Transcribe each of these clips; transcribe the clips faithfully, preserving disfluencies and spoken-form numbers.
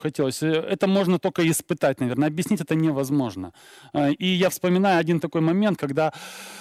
хотелось. Э, Это можно только испытать, наверное. Объяснить это невозможно. Э, И я вспоминаю один такой момент, когда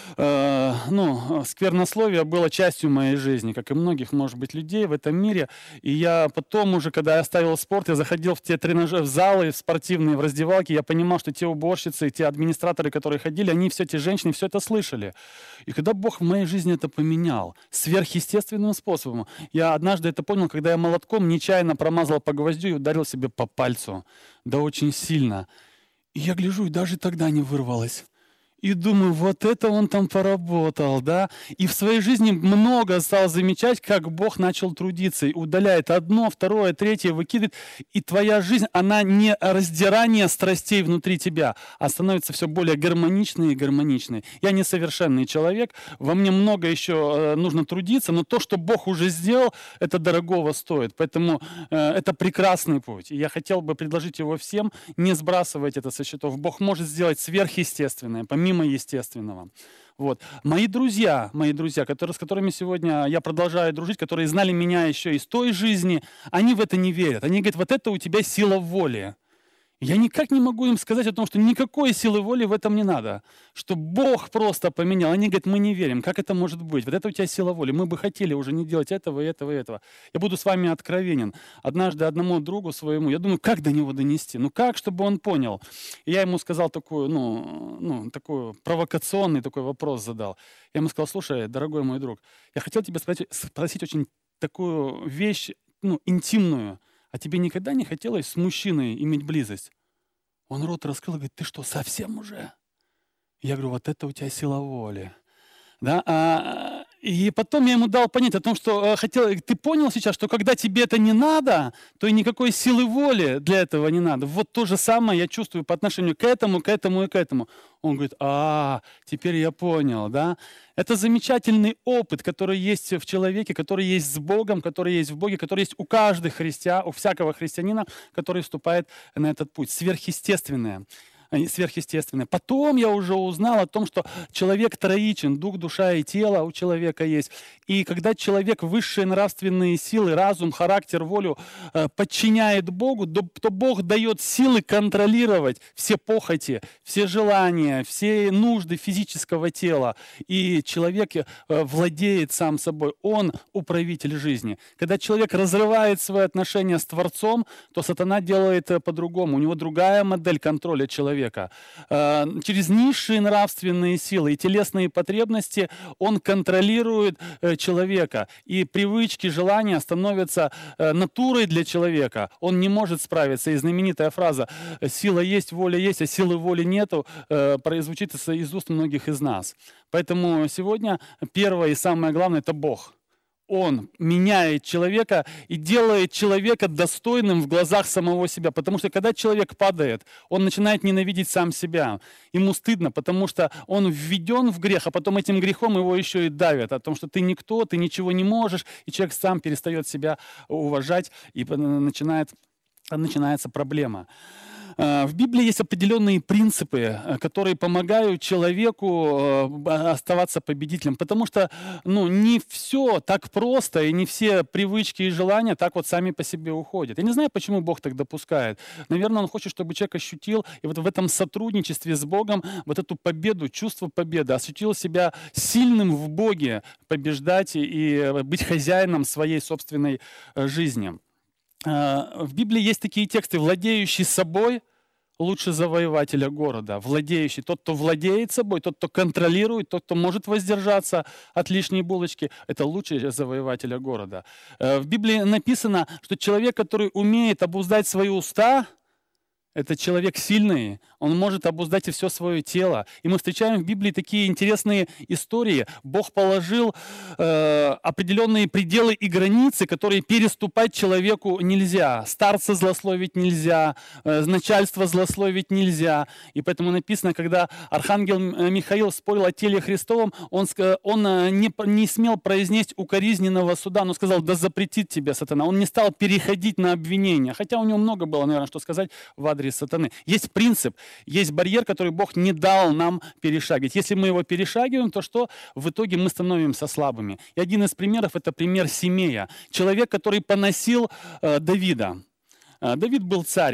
э, ну, сквернословие было частью моей жизни, как и многих, может быть, людей в этом мире. И я потом уже, когда я оставил спорт, я заходил в те тренажеры, в залы в спортивные, в раздевалки, я понимал, что те уборщицы, те администраторы, которые ходили, они все, те женщины, все это слышали. И когда Бог в моей жизни это поменял сверхъестественным способом, я однажды это понял, когда я молотком нечаянно промазал по гвоздю и ударил себе по пальцу. Да очень сильно. И я гляжу, и даже тогда не вырвалось. И думаю, вот это он там поработал, да? И в своей жизни много стал замечать, как Бог начал трудиться. И удаляет одно, второе, третье, выкидывает. И твоя жизнь, она не раздирание страстей внутри тебя, а становится все более гармоничной и гармоничной. Я несовершенный человек, во мне много еще э, нужно трудиться, но то, что Бог уже сделал, это дорогого стоит. Поэтому э, это прекрасный путь. И я хотел бы предложить его всем, не сбрасывать это со счетов. Бог может сделать сверхъестественное, помимо естественного. Вот. Мои друзья, мои друзья, которые, с которыми сегодня я продолжаю дружить, которые знали меня еще из той жизни, они в это не верят. Они говорят, вот это у тебя сила воли. Я никак не могу им сказать о том, что никакой силы воли в этом не надо. Что Бог просто поменял. Они говорят, мы не верим. Как это может быть? Вот это у тебя сила воли. Мы бы хотели уже не делать этого, и этого, и этого. Я буду с вами откровенен. Однажды одному другу своему, я думаю, как до него донести? Ну как, чтобы он понял? И я ему сказал такую, ну, ну, такой провокационный такой вопрос задал. Я ему сказал, слушай, дорогой мой друг, я хотел тебя спросить, спросить очень такую вещь, ну, интимную. А тебе никогда не хотелось с мужчиной иметь близость? Он рот раскрыл и говорит, ты что, совсем уже? Я говорю, вот это у тебя сила воли. Да? А, и потом я ему дал понять о том, что э, хотел, ты понял сейчас, что когда тебе это не надо, то и никакой силы воли для этого не надо. Вот то же самое я чувствую по отношению к этому, к этому и к этому. Он говорит, а, теперь я понял, да? Это замечательный опыт, который есть в человеке, который есть с Богом, который есть в Боге, который есть у каждого христианина, у всякого христианина, который вступает на этот путь. Сверхъестественное. Сверхъестественное. Потом я уже узнал о том, что человек троичен, дух, душа и тело у человека есть. И когда человек высшие нравственные силы, разум, характер, волю э, подчиняет Богу, то, то Бог дает силы контролировать все похоти, все желания, все нужды физического тела. И человек э, владеет сам собой. Он управитель жизни. Когда человек разрывает свои отношения с Творцом, то сатана делает э, по-другому. У него другая модель контроля человека. Через низшие нравственные силы и телесные потребности он контролирует человека. И привычки, желания становятся натурой для человека. Он не может справиться. И знаменитая фраза «сила есть, воля есть, а силы воли нету» прозвучит из уст многих из нас. Поэтому сегодня первое и самое главное – это Бог. Он меняет человека и делает человека достойным в глазах самого себя. Потому что когда человек падает, он начинает ненавидеть сам себя. Ему стыдно, потому что он введен в грех, а потом этим грехом его еще и давят. О том, что ты никто, ты ничего не можешь, и человек сам перестает себя уважать, и начинает, начинается проблема. В Библии есть определенные принципы, которые помогают человеку оставаться победителем, потому что ну, не все так просто, и не все привычки и желания так вот сами по себе уходят. Я не знаю, почему Бог так допускает. Наверное, Он хочет, чтобы человек ощутил и вот в этом сотрудничестве с Богом вот эту победу, чувство победы, ощутил себя сильным в Боге, побеждать и быть хозяином своей собственной жизни. В Библии есть такие тексты: «Владеющий собой лучше завоевателя города». Владеющий, тот, кто владеет собой, тот, кто контролирует, тот, кто может воздержаться от лишней булочки, это лучше завоевателя города. В Библии написано, что человек, который умеет обуздать свои уста, это человек сильный, он может обуздать и все свое тело. И мы встречаем в Библии такие интересные истории. Бог положил э, определенные пределы и границы, которые переступать человеку нельзя. Старца злословить нельзя, э, начальство злословить нельзя. И поэтому написано, когда архангел Михаил спорил о теле Христовом, он, он не, не смел произнести укоризненного суда, но сказал: да запретит тебя сатана. Он не стал переходить на обвинения, хотя у него много было, наверное, что сказать в адрес сатаны. Есть принцип, есть барьер, который Бог не дал нам перешагивать. Если мы его перешагиваем, то что? В итоге мы становимся слабыми. И один из примеров — это пример Симея. Человек, который поносил э, Давида. Э, Давид был царь.